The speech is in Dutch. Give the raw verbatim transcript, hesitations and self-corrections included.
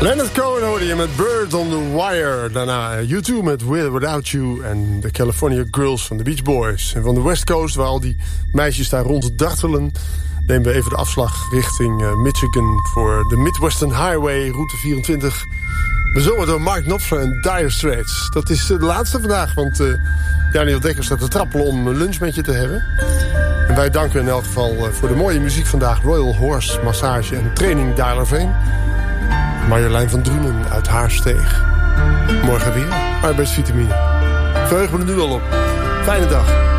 Leonard Cohen hoorde je met Bird on the Wire. Daarna U twee met With or Without You. En de California Girls van de Beach Boys. En van de West Coast, waar al die meisjes daar rond dartelen, nemen we even de afslag richting uh, Michigan voor de Midwestern Highway, route vierentwintig. Bezongen door Mark Knopfler en Dire Straits. Dat is uh, de laatste vandaag, want uh, Daniel Dekker staat te trappelen om een lunch met je te hebben. En wij danken in elk geval uh, voor de mooie muziek vandaag. Royal Horse Massage en Training Daalerveen. Marjolein van Drunen uit Haarsteeg. Morgen weer arbeidsvitamine. Verheug me er nu al op. Fijne dag.